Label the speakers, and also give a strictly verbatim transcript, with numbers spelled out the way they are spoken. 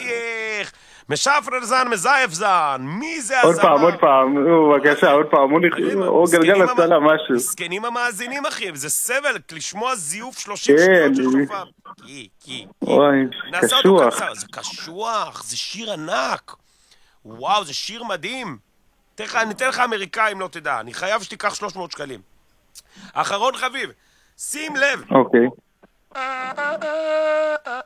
Speaker 1: מחייך, משפרר זן, מזייף זן, מי זה
Speaker 2: עוד
Speaker 1: הזמר?
Speaker 2: פעם, עוד פעם, הוא בבקשה, עוד פעם, הוא נכ- הוא גלגל הצלה, משהו.
Speaker 1: מסכנים המאזינים, אחי, וזה סבל לשמוע זיוף שלושים
Speaker 2: כן,
Speaker 1: שניות של שופר. קי, קי, קי.
Speaker 2: אוי,
Speaker 1: נעשה אותו
Speaker 2: קשוח.
Speaker 1: קצר, זה קשוח, זה שיר ענק. וואו, זה שיר מדהים. תן לך- אני אתן לך אמריקאים, לא תדע, אני חייב שתיקח שלוש מאות שקלים. אחרון חביב, שים לב.
Speaker 2: אוקיי.